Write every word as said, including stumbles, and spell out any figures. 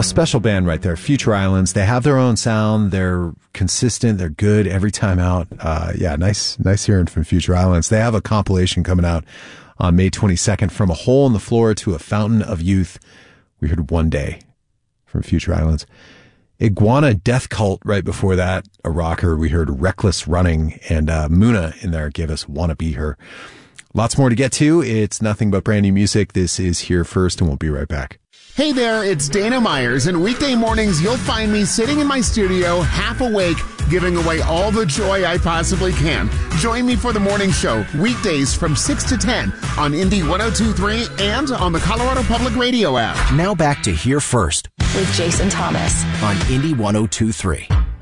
special band right there, Future Islands. They have their own sound. They're consistent. They're good every time out. Uh, yeah, nice, nice hearing from Future Islands. They have a compilation coming out on May twenty-second, From a Hole in the Floor to a Fountain of Youth. We heard One Day from Future Islands. Iguana Death Cult right before that, a rocker. We heard Reckless Running, and uh, Muna in there gave us Wanna Be Her. Lots more to get to. It's nothing but brand new music. This is Here First, and we'll be right back. Hey there, it's Dana Myers, and weekday mornings you'll find me sitting in my studio, half awake, giving away all the joy I possibly can. Join me for the morning show, weekdays from six to ten on Indy one oh two point three and on the Colorado Public Radio app. Now back to Here First with Jason Thomas on Indy one oh two point three.